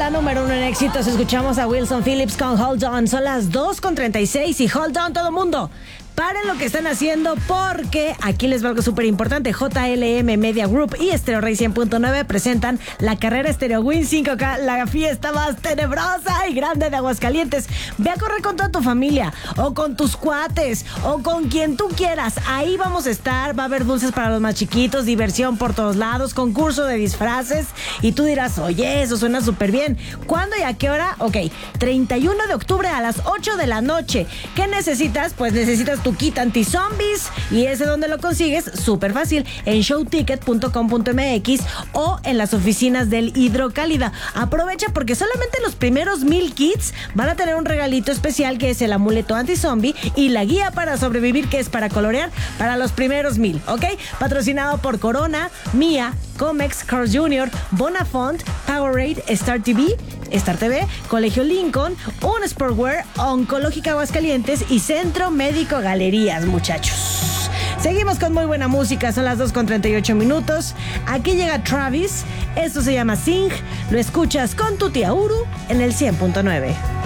la número 1 en éxitos. Escuchamos a Wilson Phillips con Hold On. Son las 2:36 y Hold On, todo mundo. Paren lo que están haciendo porque aquí les va algo súper importante. JLM Media Group y Stereo Rey 100.9 presentan la carrera Stereo Win 5K, la fiesta más tenebrosa y grande de Aguascalientes. Ve a correr con toda tu familia o con tus cuates o con quien tú quieras. Ahí vamos a estar. Va a haber dulces para los más chiquitos, diversión por todos lados, concurso de disfraces. Y tú dirás, oye, eso suena súper bien. ¿Cuándo y a qué hora? Ok, 31 de octubre a las 8 de la noche. ¿Qué necesitas? Pues necesitas tu kit anti-zombies. ¿Y ese dónde lo consigues? Súper fácil, en showticket.com.mx o en las oficinas del Hidrocálida. Aprovecha porque solamente los primeros 1000 kits van a tener un regalito especial que es el amuleto anti-zombie y la guía para sobrevivir, que es para colorear para los primeros 1000, ¿ok? Patrocinado por Corona, Mía, Comex, Carl Jr., Bonafont, Powerade, Star TV, Colegio Lincoln, Un Sportwear, Oncológica Aguascalientes y Centro Médico Galerías, muchachos. Seguimos con muy buena música, son las 2:38. Aquí llega Travis, esto se llama Sing, lo escuchas con tu tía Uru en el 100.9.